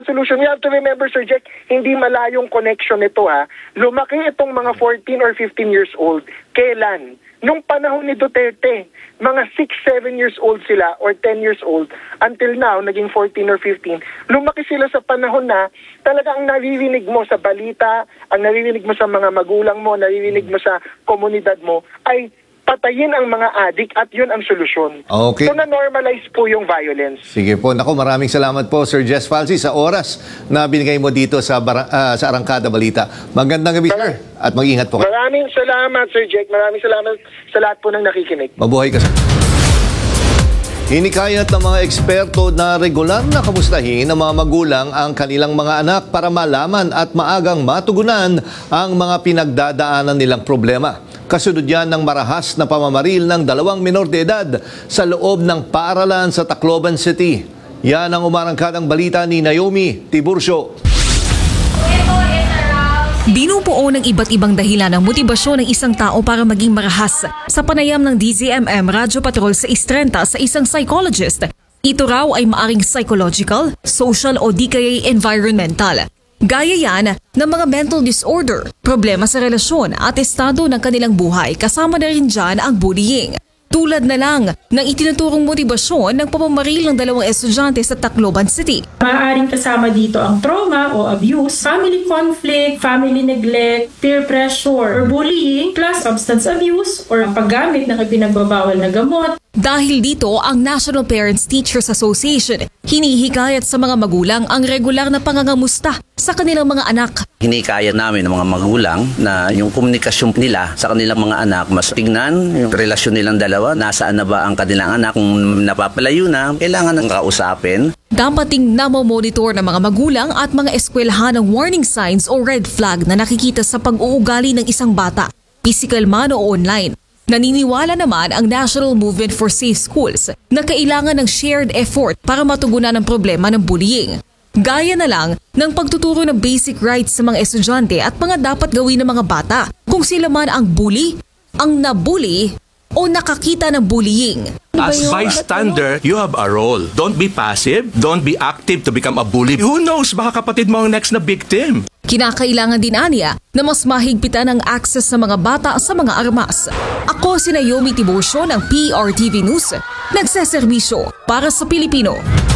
solution. You have to remember, Sir Jack, hindi malayong connection nito ha. Lumaki itong mga 14 or 15 years old. Kailan? Nung panahon ni Duterte, mga 6-7 years old sila or 10 years old. Until now, naging 14 or 15. Lumaki sila sa panahon na talagang naririnig mo sa balita, ang naririnig mo sa mga magulang mo, naririnig mo sa komunidad mo, ay patayin ang mga adik at yun ang solusyon. Okay. So na-normalize po yung violence. Sige po. Naku, maraming salamat po, Sir Jess Falsi, sa oras na binigay mo dito sa Arangkada Balita. Magandang gabi, sir. At mag-ingat po. Maraming salamat, Sir Jack. Maraming salamat sa lahat po ng nakikinig. Mabuhay ka, sir. Hinikayat ng mga eksperto na regular na kamustahin ng mga magulang ang kanilang mga anak para malaman at maagang matugunan ang mga pinagdadaanan nilang problema. Kasunod yan ng marahas na pamamaril ng 2 minor de edad sa loob ng paaralan sa Tacloban City. Yan ang umarangkadang balita ni Naomi Tiburcio. Binubuo ng iba't ibang dahilan ang motibasyon ng isang tao para maging marahas. Sa panayam ng DZMM Radyo Patrol sa Istrenta sa isang psychologist, ito raw ay maaring psychological, social o di kaya environmental. Gaya yan ng mga mental disorder, problema sa relasyon at estado ng kanilang buhay, kasama na rin dyan ang bullying. Tulad na lang ng itinuturong motibasyon ng pamamaril ng 2 estudyante sa Tacloban City. Maaaring kasama dito ang trauma o abuse, family conflict, family neglect, peer pressure, or bullying, plus substance abuse or paggamit ng ipinagbabawal na gamot. Dahil dito, ang National Parents Teachers Association hinihikayat sa mga magulang ang regular na pangangamusta sa kanilang mga anak. Hinikayat namin ng mga magulang na yung komunikasyon nila sa kanilang mga anak, mas tingnan yung relasyon nilang dalawa, nasaan na ba ang kanilang anak, kung napapalayo na, kailangan ng kausapin. Dapat ding namomonitor ng mga magulang at mga eskwelahan ng warning signs o red flag na nakikita sa pag-uugali ng isang bata, physical man o online. Naniniwala naman ang National Movement for Safe Schools na kailangan ng shared effort para matugunan ang problema ng bullying. Gaya na lang ng pagtuturo ng basic rights sa mga estudyante at mga dapat gawin ng mga bata kung sila man ang bully, ang nabully o nakakita ng bullying. As bystander, you have a role. Don't be passive. Don't be active to become a bully. Who knows, baka kapatid mo ang next na victim. Kinakailangan din aniya na mas mahigpitan ang access sa mga bata sa mga armas. Ako si Naomi Tiburcio ng PRTV News, nagseserbisyo para sa Pilipino.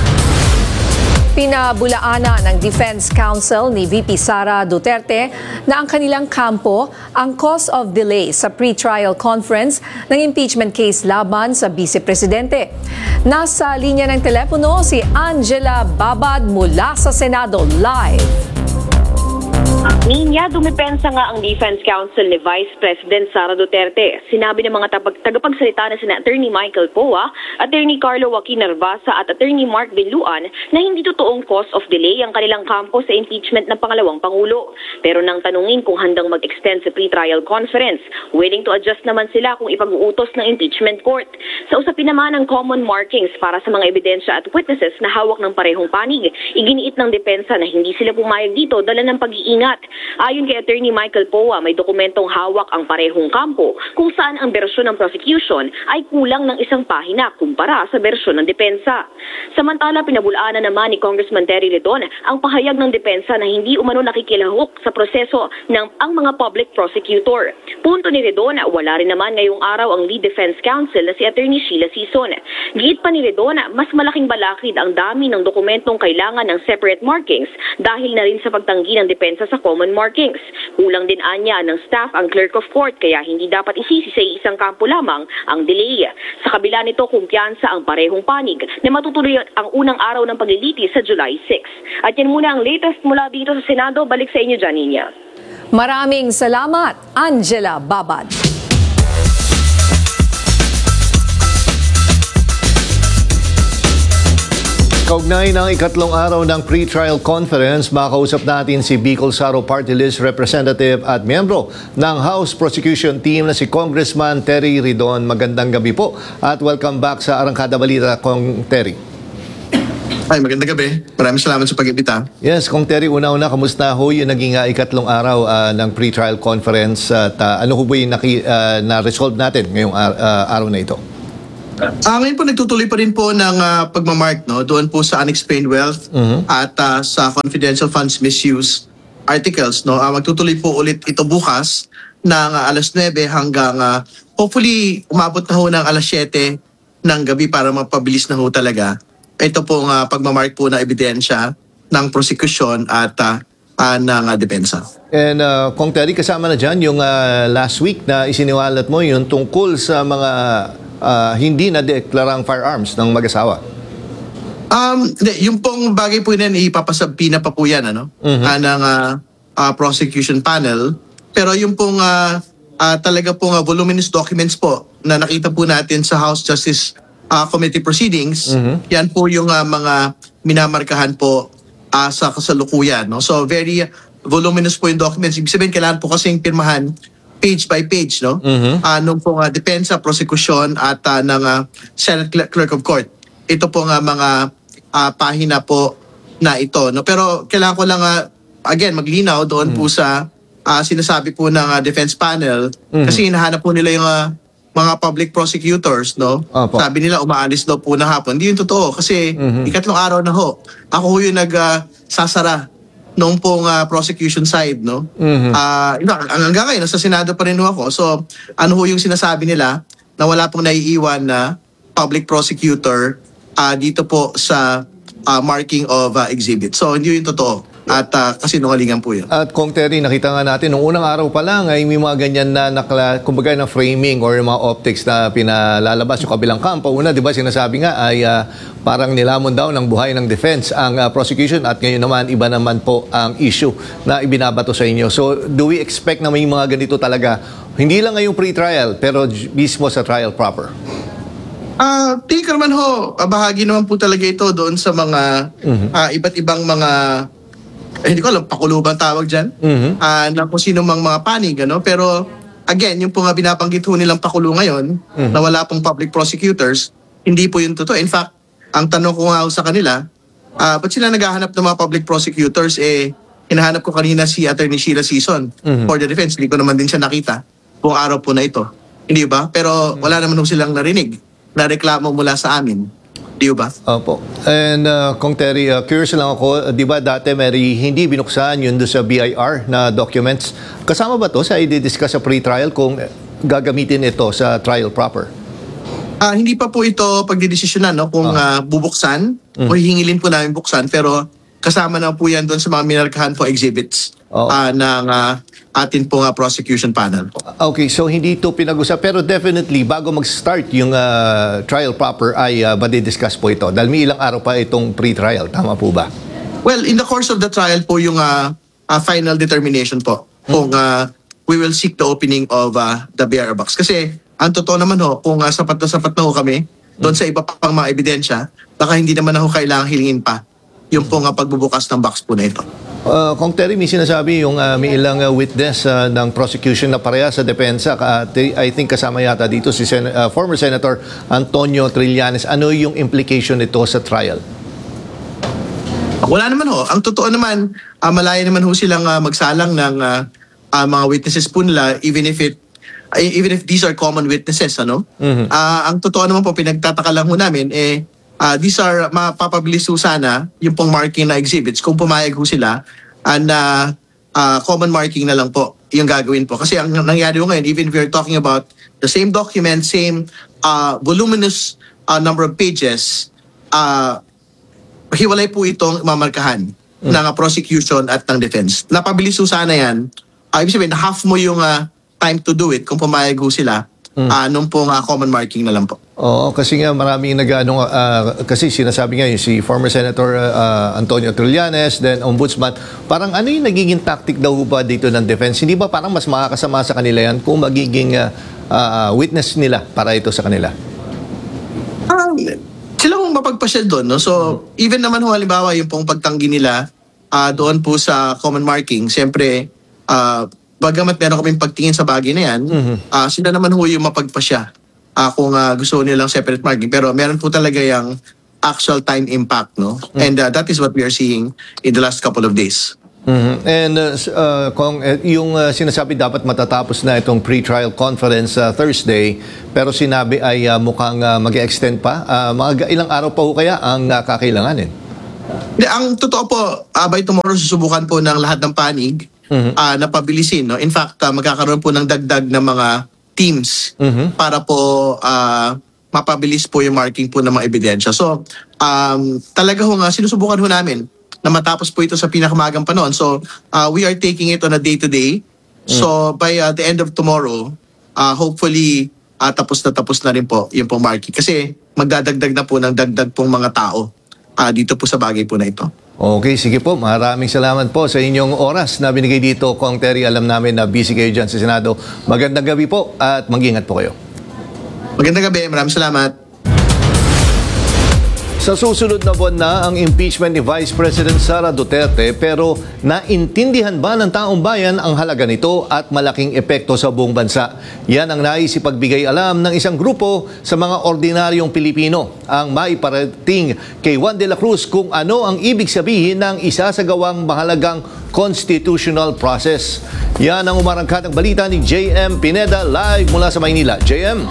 Pinabulaanan ng Defense Counsel ni VP Sara Duterte na ang kanilang kampo ang cause of delay sa pre-trial conference ng impeachment case laban sa Vice Presidente. Nasa linya ng telepono si Angela Babad mula sa Senado live. Ninya, dumipensa nga ang Defense Counsel ni Vice President Sara Duterte. Sinabi ng mga tagapagsalita na sina Attorney Michael Poa, Attorney Carlo Joaquin Narvasa at Attorney Mark Binluan na hindi totoong cause of delay ang kanilang kampo sa impeachment ng pangalawang Pangulo. Pero nang tanungin kung handang mag-extend sa pre-trial conference, willing to adjust naman sila kung ipag-uutos ng impeachment court. Sa usapin naman ng common markings para sa mga ebidensya at witnesses na hawak ng parehong panig, iginiit ng depensa na hindi sila pumayag dito dala ng pag-iingat. Ayon kay Attorney Michael Poa, may dokumentong hawak ang parehong kampo kung saan ang bersyon ng prosecution ay kulang ng 1 pahina kumpara sa bersyon ng depensa. Samantala, pinabulaanan naman ni Congressman Terry Redon ang pahayag ng depensa na hindi umano nakikilahok sa proseso ng ang mga public prosecutor. Punto ni Redon, wala rin naman ngayong araw ang lead defense counsel na si Attorney Sheila Sison. Giit pa ni Redon, mas malaking balakid ang dami ng dokumentong kailangan ng separate markings dahil na rin sa pagtanggi ng depensa sa common markings. Kulang din anya ng staff ang clerk of court kaya hindi dapat isisi sa isang kampo lamang ang delay. Sa kabila nito, kumpiyansa ang parehong panig na matutuloy ang unang araw ng paglilitis sa July 6. At yan muna ang latest mula dito sa Senado. Balik sa inyo, Janinia. Maraming salamat, Angela Babad. Kaugnay ng ikatlong araw ng pre-trial conference, makausap natin si Bicol Saro Party List Representative at miyembro ng House Prosecution Team na si Congressman Terry Redon. Magandang gabi po at welcome back sa Arangkada Balita, Kong Terry. Ay, magandang gabi. Maraming salamat sa pag-ibita. Yes, Kong Terry, una-una, kamusta ho yung naging ikatlong araw ng pre-trial conference at ano ho ba yung na-resolve natin ngayong araw na ito? Ngayon po nagtutuloy pa rin po ng pagmamark, no, doon po sa unexplained wealth at sa confidential funds misuse articles, no. Magtutuloy po ulit ito bukas ng alas 9 hanggang hopefully umabot na ho ng alas 7 ng gabi para mapabilis na ho talaga. Ito pong pagmamark po na ebidensya ng prosecution at ng depensa. And Kong Terry, kasama na dyan yung last week na isiniwalat mo yung tungkol sa mga hindi na deklarang firearms ng mag-asawa. Yung pong bagay po yan, ipapasabpina pa po yan, ng prosecution panel. Pero yung pong talaga pong voluminous documents po na nakita po natin sa House Justice Committee proceedings, yan po yung mga minamarkahan po sa kasalukuyan. No? So very voluminous po yung documents. Ibig sabihin, kailangan po kasing pirmahan page by page, no? Nung pong depensa, prosecution at ng Senate Clerk of Court. Ito po nga mga pahina po na ito, no? Pero kailangan ko lang again maglinaw doon po sa sinasabi po ng defense panel kasi hinahanap po nila yung mga public prosecutors, no? Opo. Sabi nila umaalis daw po na hapon. Hindi yun totoo kasi ikatlong araw na ho. Ako ho yung sasara noong pong prosecution side, no? Hanggang ngayon, nasa Senado pa rin ho ako. So, ano ho yung sinasabi nila na wala pong naiiwan na public prosecutor dito po sa marking of exhibit. So, hindi yung totoo. At kasinungalingan po yun. At Kong Terry, nakita nga natin, nung unang araw pa lang ay may mga ganyan na kumbaga na framing or mga optics na pinalalabas yung kabilang kampo. Una, di ba, sinasabi nga ay parang nilamon daw ng buhay ng defense ang prosecution at ngayon naman, iba naman po ang issue na ibinabato sa inyo. So, do we expect na may mga ganito talaga, hindi lang ngayong pre-trial, pero mismo sa trial proper? Tingin ko naman ho, bahagi naman po talaga ito doon sa mga iba't ibang mga hindi ko alam, pakulubang tawag dyan, na kung sino mang mga panig, pero again, yung po nga binabanggit ho nilang pakulo ngayon, na wala pong public prosecutors, hindi po yun totoo. In fact, ang tanong ko nga sa kanila, ba't sila naghahanap ng mga public prosecutors, hinahanap ko kanina si Attorney Sheila Sison for the defense, hindi ko naman din siya nakita buong araw po na ito. Hindi ba? Pero wala naman ho silang narinig na reklamo mula sa amin. Di ba? Opo. And Kong Terry, curious lang ako, di ba dati hindi binuksan yun doon sa BIR na documents? Kasama ba to sa i-discuss sa pre-trial kung gagamitin ito sa trial proper? Hindi pa po ito pagdidesisyonan, no? Kung bubuksan o hihingilin po namin buksan, pero kasama na po yan doon sa mga minarkahan po exhibits ng atin pong prosecution panel. Okay, so hindi ito pinag-usap. Pero definitely, bago mag-start yung trial proper ay madidiscuss po ito. Dahil may ilang araw pa itong pre-trial. Tama po ba? Well, in the course of the trial po yung final determination po kung we will seek the opening of the BIR box. Kasi ang totoo naman ho, kung sapat na ho kami doon sa iba pang mga ebidensya, baka hindi naman ho kailangang hilingin pa yung pong pagbubukas ng box po na ito. Kung Terry, may sinasabi yung may ilang witness ng prosecution na pareha sa depensa. I think kasama yata dito si former Senator Antonio Trillanes. Ano yung implication nito sa trial? Wala naman ho. Ang totoo naman, malaya naman ho silang magsalang ng mga witnesses po nila even if these are common witnesses, ano? Ang totoo naman po, pinagtataka lang ho namin, these are mapapabilis ho sana yung pong marking na exhibits kung pumayag ho sila na common marking na lang po yung gagawin po. Kasi ang nangyari ho ngayon, even if we're talking about the same document, same voluminous number of pages, hiwalay po itong mamarkahan ng prosecution at ng defense. Napabilis ho sana yan. Ibig sabihin, half mo yung time to do it kung pumayag ho sila nung pong common marking na lang po. Oo, kasi nga maraming kasi sinasabi nga yung si former Senator Antonio Trillanes, then Ombudsman, parang ano yung nagiging tactic daw ba dito ng defense? Hindi ba parang mas makakasama sa kanila yan kung magiging witness nila para ito sa kanila? Sila kung mapagpasyal doon, no? So, even naman ho, halimbawa, yung pong pagtanggi nila doon po sa common marking, siyempre, bagamat meron kaming pagtingin sa bagay na yan, sila naman ho yung mapagpasya kung gusto nilang separate marking. Pero meron po talaga yung actual time impact, no? And that is what we are seeing in the last couple of days. And yung sinasabi dapat matatapos na itong pre-trial conference Thursday, pero sinabi ay mukhang mag-extend pa. Mga ilang araw pa ho kaya ang kakailanganin? Ang totoo po, by tomorrow susubukan po ng lahat ng panig na pabilisin. No? In fact, magkakaroon po ng dagdag na mga teams para po mapabilis po yung marking po ng mga ebidensya. So, talaga ho nga, sinusubukan ho namin na matapos po ito sa pinakamagang panahon. So, we are taking it on a day-to-day. So, by the end of tomorrow, hopefully, tapos na rin po yung pong marking. Kasi magdadagdag na po ng dagdag pong mga tao dito po sa bagay po na ito. Okay, sige po. Maraming salamat po sa inyong oras na binigay dito, Kong Terry. Alam namin na busy kayo dyan sa Senado. Magandang gabi po at mag-ingat po kayo. Magandang gabi. Maraming salamat. Sa susunod na buwan na ang impeachment ni Vice President Sara Duterte, pero naintindihan ba ng taong bayan ang halaga nito at malaking epekto sa buong bansa? Yan ang naisipagbigay alam ng isang grupo sa mga ordinaryong Pilipino. Ang maiparating kay Juan de la Cruz kung ano ang ibig sabihin ng isasagawang mahalagang constitutional process. Yan ang umarangkadang balita ni JM Pineda live mula sa Maynila. JM?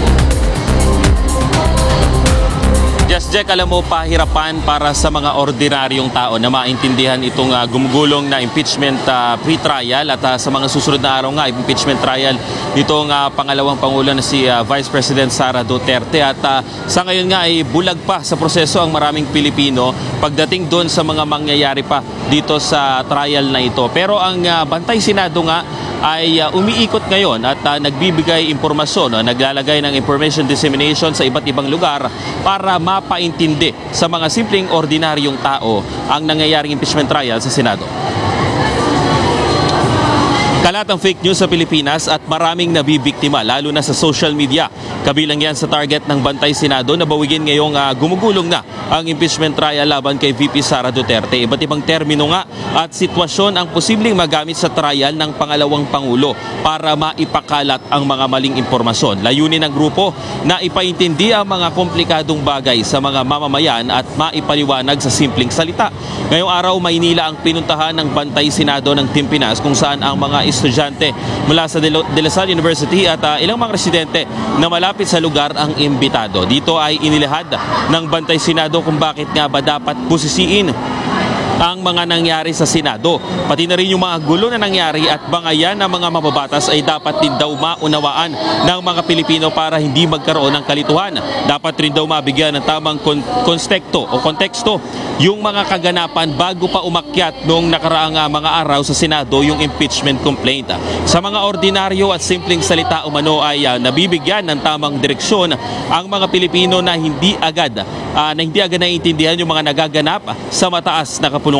Yes, Jack, alam mo, pahirapan para sa mga ordinaryong tao na maintindihan itong gumugulong na impeachment pre-trial at sa mga susunod na araw nga, impeachment trial nitong pangalawang Pangulo na si Vice President Sara Duterte. At sa ngayon nga ay bulag pa sa proseso ang maraming Pilipino pagdating doon sa mga mangyayari pa dito sa trial na ito. Pero ang Bantay Senado nga ay umiikot ngayon at nagbibigay impormasyon, naglalagay ng information dissemination sa iba't ibang lugar para mapaintindi sa mga simpleng ordinaryong tao ang nangyayaring impeachment trial sa Senado. Kalat ang fake news sa Pilipinas at maraming nabibiktima, lalo na sa social media. Kabilang yan sa target ng Bantay Senado na bawigin ngayong gumugulong na ang impeachment trial laban kay VP Sara Duterte. Iba't ibang termino nga at sitwasyon ang posibleng magamit sa trial ng pangalawang Pangulo para maipakalat ang mga maling impormasyon. Layunin ng grupo na ipaintindi ang mga komplikadong bagay sa mga mamamayan at maipaliwanag sa simpleng salita. Ngayong araw, Maynila ang pinuntahan ng Bantay Senado ng Team Pinas kung saan ang mga estudyante mula sa De La Salle University at ilang mga residente na malapit sa lugar ang imbitado. Dito ay inilahad ng Bantay Senado kung bakit nga ba dapat busisiin ang mga nangyari sa Senado. Pati na rin yung mga gulo na nangyari at bangayan ng mga mababatas ay dapat din daw maunawaan ng mga Pilipino para hindi magkaroon ng kalituhan. Dapat rin daw mabigyan ng tamang konteksto yung mga kaganapan bago pa umakyat noong nakaraang mga araw sa Senado yung impeachment complaint. Sa mga ordinaryo at simpleng salita umano ay nabibigyan ng tamang direksyon ang mga Pilipino na hindi agad naiintindihan yung mga nagaganap sa mataas na kapulungan.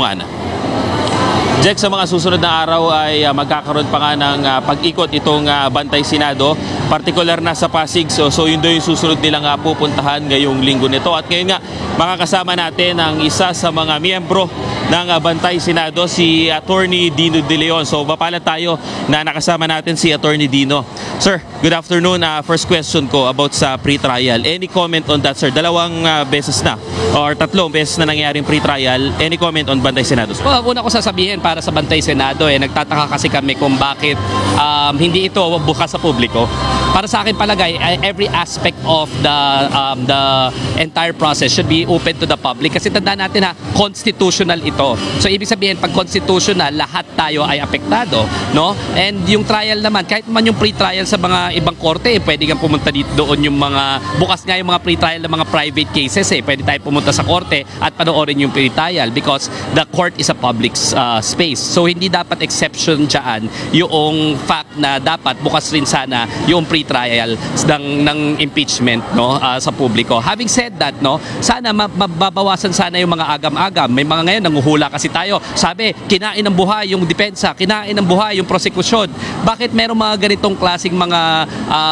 Jack, sa mga susunod na araw ay magkakaroon pa nga ng pag-ikot itong Bantay Senado, partikular na sa Pasig. So yun doon yung susunod nilang pupuntahan ngayong linggo nito. At ngayon nga, makakasama natin ang isa sa mga miyembro ng Bantay Senado, si Attorney Dino De Leon. So mapalad tayo na nakasama natin si Attorney Dino. Sir, good afternoon. First question ko about sa pre-trial. Any comment on that, sir? Dalawang beses na or tatlong beses na nangyaring pre-trial. Any comment on Bantay Senado, sir? Well, una ko sasabihin para sa Bantay Senado, nagtataka kasi kami kung bakit hindi ito bukas sa publiko. Para sa akin palagay, every aspect of the entire process should be open to the public kasi tandaan natin constitutional ito. So ibig sabihin pag constitutional, lahat tayo ay apektado, no? And yung trial naman, kahit man yung pre-trial sa mga ibang korte, pwede kang pumunta dito doon yung mga bukas nga yung mga pre-trial ng mga private cases pwede tayo pumunta sa korte at panoorin yung pre-trial because the court is a public space. So hindi dapat exception diyan yung fact na dapat bukas rin sana yung pre-trial ng impeachment, no, sa publiko. Having said that, no, sana mababawasan sana yung mga agam-agam. May mga ngayon nanguhula kasi tayo. Sabi, kinain ng buhay yung depensa, kinain ng buhay yung prosekusyon. Bakit meron mga ganitong klaseng mga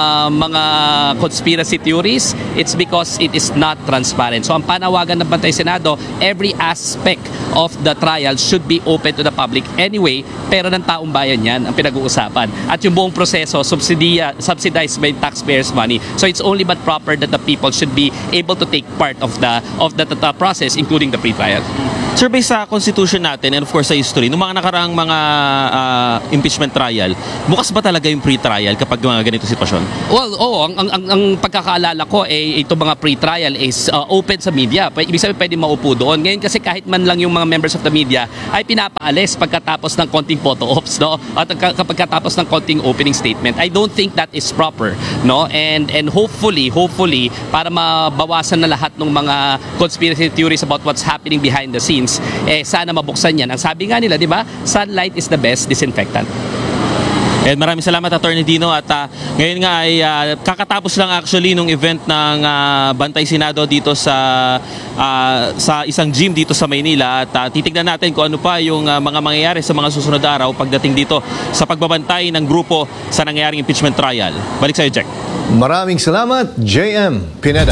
conspiracy theories? It's because it is not transparent. So ang panawagan ng Bantay Senado, every aspect of the trial should be open to the public anyway, pero ng taong bayan yan ang pinag-uusapan. At yung buong proseso, subsidized by taxpayers' money. So it's only but proper that the people should be able to take part of the process, including the pre-trial. Sir, based sa constitution natin and of course sa history, nung mga nakaraang mga impeachment trial, bukas ba talaga yung pre-trial kapag mga ganito sitwasyon? Well, ang pagkakaalala ko ito mga pre-trial is open sa media. Ibig sabihin pwede maupo doon. Ngayon kasi kahit man lang yung mga members of the media ay pinapaalis pagkatapos ng konting photo ops, no? At pagkatapos ng konting opening statement. I don't think that is proper, no? And hopefully para mabawasan na lahat ng mga conspiracy theories about what's happening behind the scenes, sana mabuksan yan. Ang sabi nga nila, di ba? Sunlight is the best disinfectant. And maraming salamat, Attorney Dino. At ngayon nga ay kakatapos lang actually nung event ng Bantay Senado dito sa isang gym dito sa Maynila. At titignan natin kung ano pa yung mga mangyayari sa mga susunod na araw pagdating dito sa pagbabantay ng grupo sa nangyayaring impeachment trial. Balik sa'yo, Jack. Maraming salamat, JM Pineda.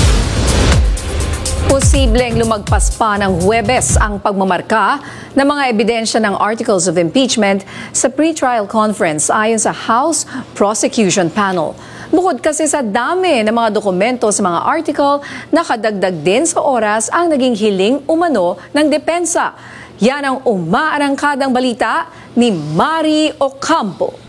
Posibleng lumagpas pa ng Huwebes ang pagmamarka ng mga ebidensya ng Articles of Impeachment sa pre-trial conference ayon sa House Prosecution Panel. Bukod kasi sa dami ng mga dokumento sa mga article, nakadagdag din sa oras ang naging hiling umano ng depensa. Yan ang umaarangkadang balita ni Mari Ocampo.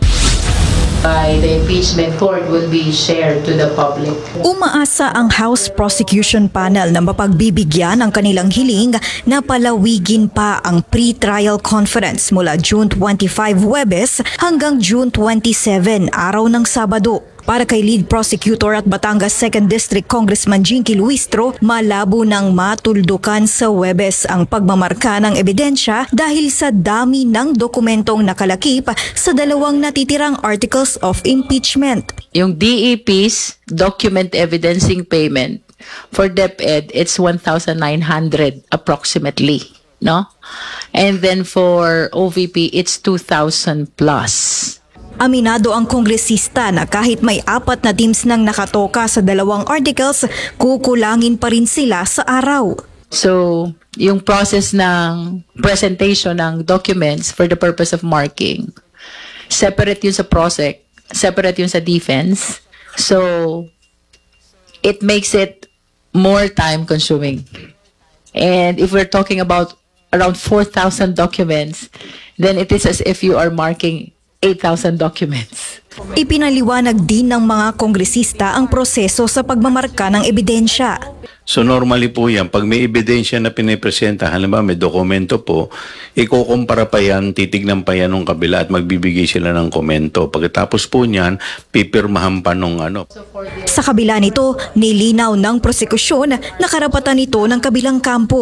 By the impeachment court will be shared to the public. Umaasa ang House Prosecution Panel na mapagbibigyan ang kanilang hiling na palawigin pa ang pre-trial conference mula June 25 Huwebes hanggang June 27 araw ng Sabado. Para kay Lead Prosecutor at Batangas 2nd District Congressman Jinky Luistro, malabo nang matuldukan sa Huwebes ang pagmamarka ng ebidensya dahil sa dami ng dokumentong nakalakip sa dalawang natitirang Articles of Impeachment. Yung DEP's document evidencing payment for DepEd, it's 1,900 approximately, no? And then for OVP, it's 2,000 plus. Aminado ang kongresista na kahit may 4 na teams nang nakatoka sa dalawang articles, kukulangin pa rin sila sa araw. So, yung process ng presentation ng documents for the purpose of marking, separate yun sa prosec, separate yun sa defense. So, it makes it more time consuming. And if we're talking about around 4,000 documents, then it is as if you are marking 8,000 documents. Ipinaliwanag din ng mga kongresista ang proseso sa pagmamarka ng ebidensya. So normally po yan, pag may ebidensya na pinipresenta, halimbawa may dokumento po, ikukumpara pa yan, titignan pa yan ng kabila at magbibigay sila ng komento. Pagkatapos po niyan, pipirmahan pa nung ano. Sa kabila nito, nilinaw ng prosekusyon na karapatan nito ng kabilang kampo.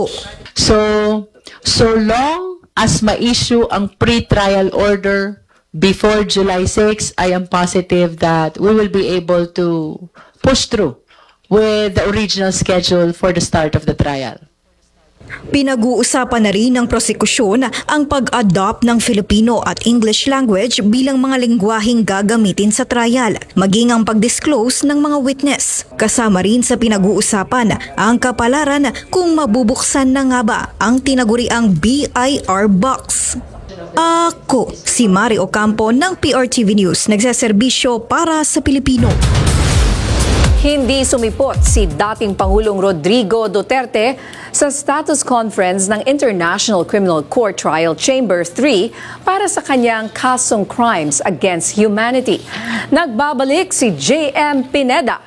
So long as ma-issue ang pre-trial order before July 6, I am positive that we will be able to push through with the original schedule for the start of the trial. Pinag-uusapan na rin ng prosekusyon ang pag-adopt ng Filipino at English language bilang mga lengguaheng gagamitin sa trial, maging ang pag-disclose ng mga witness. Kasama rin sa pinag-uusapan ang kapalaran kung mabubuksan na nga ba ang tinaguriang BIR box. Ako, si Mari Ocampo ng PRTV News, nagseserbisyo para sa Pilipino. Hindi sumipot si dating Pangulong Rodrigo Duterte sa status conference ng International Criminal Court Trial Chamber 3 para sa kanyang kasong crimes against humanity. Nagbabalik si JM Pineda.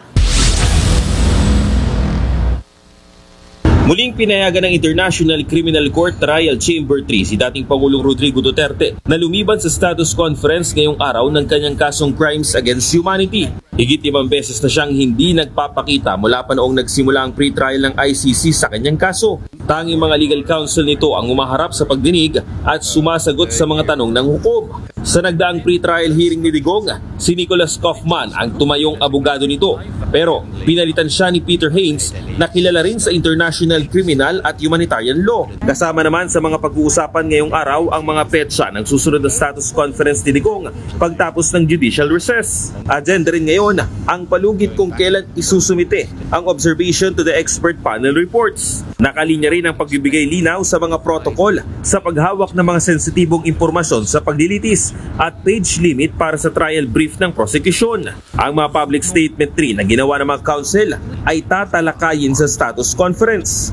Muling pinayagan ng International Criminal Court Trial Chamber 3 si dating Pangulong Rodrigo Duterte na lumiban sa status conference ngayong araw ng kanyang kasong crimes against humanity. Higit 5 beses na siyang hindi nagpapakita mula pa noong nagsimula ang pre-trial ng ICC sa kanyang kaso. Tanging mga legal counsel nito ang umaharap sa pagdinig at sumasagot sa mga tanong ng hukom. Sa nagdaang pre-trial hearing ni Digong, si Nicholas Kaufman ang tumayong abogado nito. Pero pinalitan siya ni Peter Haynes na kilala rin sa international criminal at humanitarian law. Kasama naman sa mga pag-uusapan ngayong araw ang mga petsa ng susunod na status conference ni Digong pagtapos ng judicial recess. Agenda rin ngayon ang palugit kung kailan isusumite ang observation to the expert panel reports. Nakalinya rin ang pagbibigay linaw sa mga protocol sa paghawak ng mga sensitibong impormasyon sa paglilitis at page limit para sa trial brief ng prosecution. Ang mga public statement 3 na ginawa ng mga counsel ay tatalakayin sa status conference.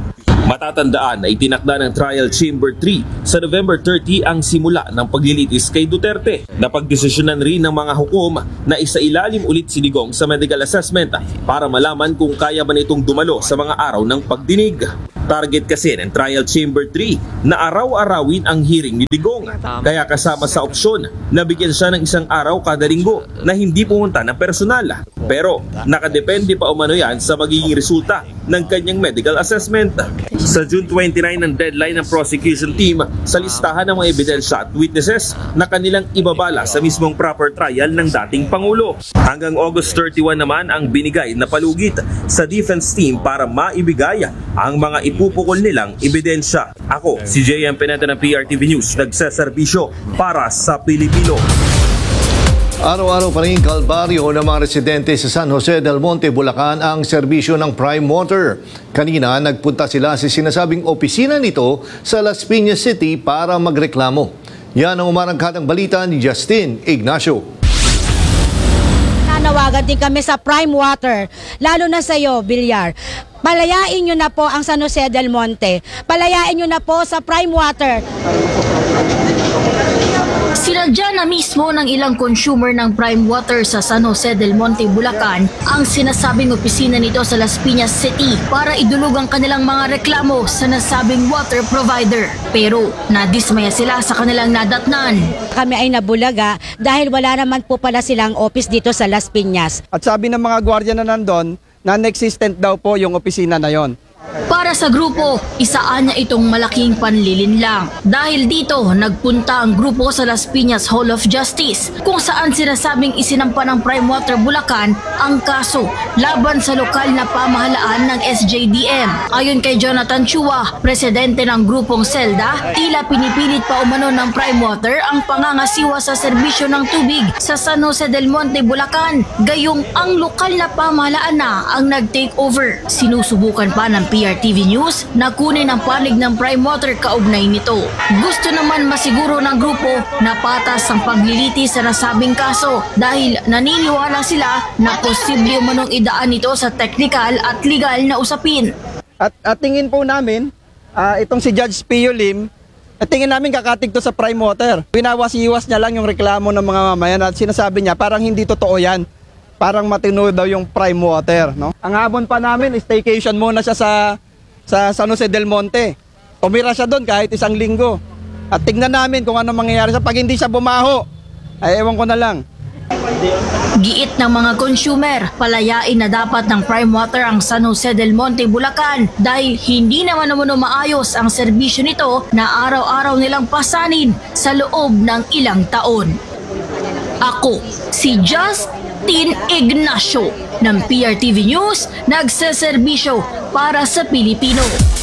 Matatandaan na itinakda ng Trial Chamber 3 sa November 30 ang simula ng paglilitis kay Duterte. Napagdesisyonan rin ng mga hukom na isailalim ulit si Digong sa medical assessment para malaman kung kaya ba nitong dumalo sa mga araw ng pagdinig. Target kasi ng Trial Chamber 3 na araw-arawin ang hearing ni Digong. Kaya kasama sa opsyon na bigyan siya ng isang araw kada linggo na hindi pumunta ng personal. Pero nakadepende pa umano yan sa magiging resulta ng kanyang medical assessment. Sa June 29 ang deadline ng prosecution team sa listahan ng mga ebidensya at witnesses na kanilang ibabala sa mismong proper trial ng dating Pangulo. Hanggang August 31 naman ang binigay na palugit sa defense team para maibigay ang mga ipupukol nilang ebidensya. Ako, si JM Pineta ng PRTV News, nagseserbisyo para sa Pilipino. Araw-araw pa rin kalbaryo ng mga residente sa San Jose del Monte, Bulacan ang serbisyo ng Prime Water. Kanina nagpunta sila sa sinasabing opisina nito sa Las Piñas City para magreklamo. Yan ang umarangkadang balita ni Justin Ignacio. Nanawagan din kami sa Prime Water, lalo na sa iyo, Bilyar. Palayain nyo na po ang San Jose del Monte. Palayain nyo na po sa Prime Water. Sinadya na mismo ng ilang consumer ng Prime Water sa San Jose del Monte, Bulacan ang sinasabing opisina nito sa Las Piñas City para idulog ang kanilang mga reklamo sa nasabing water provider. Pero nadismaya sila sa kanilang nadatnan. Kami ay nabulaga dahil wala naman po pala silang office dito sa Las Piñas. At sabi ng mga gwardiya na nandun, non-existent daw po yung opisina na yon. Para sa grupo, isaan niya itong malaking panlilinlang. Dahil dito, nagpunta ang grupo sa Las Piñas Hall of Justice kung saan sinasabing isinampa ng Prime Water Bulacan ang kaso laban sa lokal na pamahalaan ng SJDM. Ayon kay Jonathan Chua, presidente ng grupong SELDA, tila pinipilit pa umano ng Prime Water ang pangangasiwa sa serbisyo ng tubig sa San Jose del Monte, Bulacan. Gayong ang lokal na pamahalaan na ang nag-take over. Sinusubukan pa ng PRTV News na kunin ang panig ng Prime Water kaugnay nito. Gusto naman masiguro ng grupo na patas ang paglilitis sa nasabing kaso dahil naniniwala sila na posible umanong idaan ito sa technical at legal na usapin. At tingin po namin, itong si Judge Pio Lim, tingin namin kakatig to sa Prime Water. Pinawas-iwas niya lang yung reklamo ng mga mamayan at sinasabi niya parang hindi totoo yan. Parang matino daw yung Prime Water, no? Ang habon pa namin, staycation muna siya sa San Jose del Monte. Tumira siya doon kahit 1 linggo. At tingnan namin kung ano mangyayari sa pag hindi siya bumaho. Ay ewan ko na lang. Giit ng mga consumer, palayain na dapat ng Prime Water ang San Jose del Monte, Bulacan dahil hindi naman maayos ang serbisyo nito na araw-araw nilang pasanin sa loob ng ilang taon. Ako, si Justin Ignacio ng PRTV News, nagseserbisyo para sa Pilipino.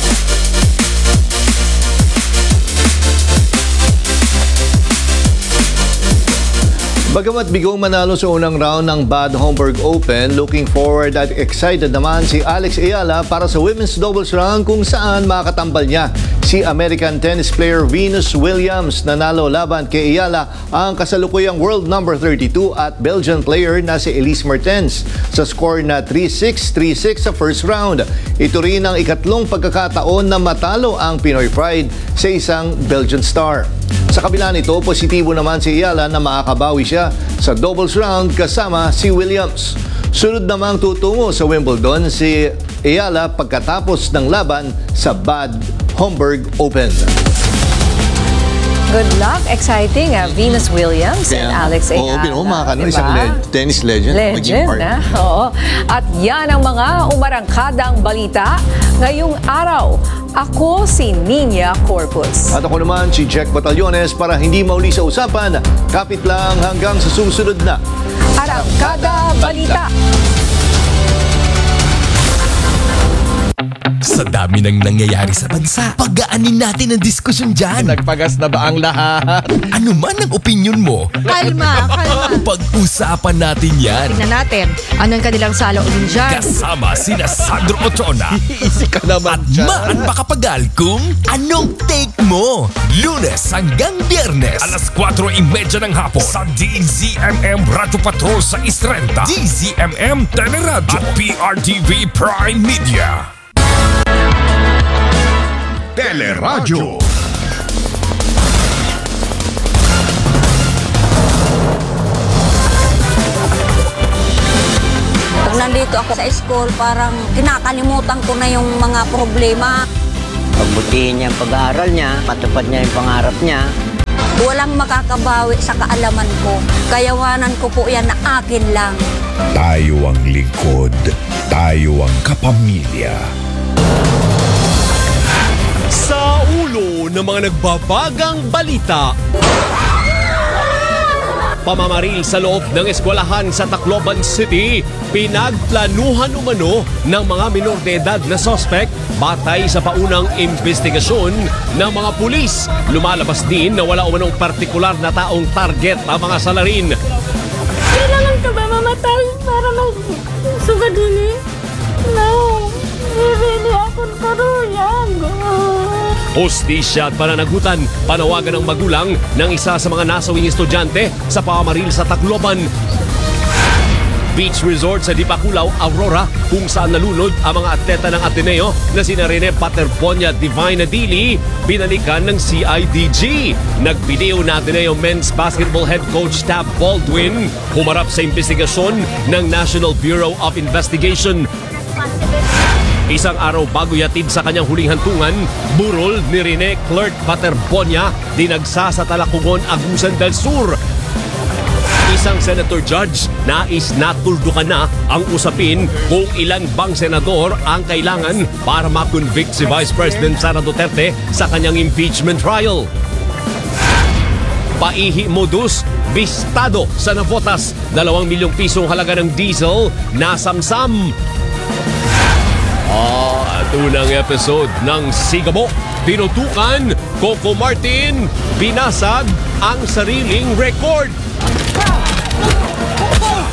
Bagamat bigong manalo sa unang round ng Bad Homburg Open, looking forward at excited naman si Alex Ayala para sa women's doubles round kung saan makakatambal niya si American tennis player Venus Williams. Nanalo laban kay Ayala ang kasalukuyang world number 32 at Belgian player na si Elise Mertens sa score na 3-6, 3-6 sa first round. Ito rin ang ikatlong pagkakataon na matalo ang Pinoy Pride sa isang Belgian star. Sa kabila nito, positibo naman si Ayala na makakabawi siya sa doubles round kasama si Williams. Sunod namang tutungo sa Wimbledon si Ayala pagkatapos ng laban sa Bad Homburg Open. Good luck. Exciting. Venus Williams and Alex Ayala. Oo, isang tennis legend. Legend, oo. At yan ang mga umarangkadang balita ngayong araw. Ako si Nina Corpus. At ako naman si Jack Batallones para hindi mauli sa usapan. Kapit lang hanggang sa susunod na Arangkada Balita. Sa dami ng nangyayari sa bansa, pagaanin natin ang diskusyon dyan. Nagpagas na ba ang lahat? Ano man ang opinion mo, Kalma. pag-usapan natin yan. Tingnan natin, anong kanilang saloobin dyan? Kasama sina Sandro Ochoa Easy ka naman at dyan. Maan Makapagal kung anong take mo. Lunes hanggang Biyernes, alas 4:30 ng hapon sa DZMM Radio Patrol sa Istrenta, DZMM Teleradio at PRTV Prime Media. Teleradyo. Pag nandito ako sa school, parang kinakalimutan ko na yung mga problema. Pagbutihin niya ang pag-aaral niya, matupad niya yung pangarap niya. Walang makakabawi sa kaalaman ko. Kayawanan ko po yan na akin lang. Tayo ang lingkod. Tayo ang kapamilya. Sa ulo ng mga nagbabagang balita. Pamamaril sa loob ng eskwelahan sa Tacloban City, pinagplanuhan umano ng mga minor de edad na suspect batay sa paunang investigasyon ng mga pulis. Lumalabas din na wala umanong partikular na taong target ang mga salarin. Kailangan ka ba mamatay para magsugadili? No, hindi akong karuyang. Hostisya at pananagutan, panawagan ng magulang ng isa sa mga nasawing estudyante sa pamamaril sa Tacloban. Beach Resort sa Dipakulaw, Aurora, kung saan nalunod ang mga atleta ng Ateneo na sina Rene Paterponia Divine Adili, binalikan ng CIDG. Nagvideo na Ateneo Men's Basketball Head Coach Tab Baldwin, humarap sa investigasyon ng National Bureau of Investigation. Isang araw bago yatid sa kanyang huling hantungan, burol ni Rene Clerk Paterponia dinagsa sa Talakugon, Agusan del Sur. Isang senator judge nais natuldukan na ang usapin kung ilan bang senador ang kailangan para makonvict si Vice President Sara Duterte sa kanyang impeachment trial. Paihi modus, bistado sa Navotas, 2 milyong pisong halaga ng diesel nasamsam. At unang episode ng Sigabo, tinutukan, Coco Martin, binasag ang sariling record.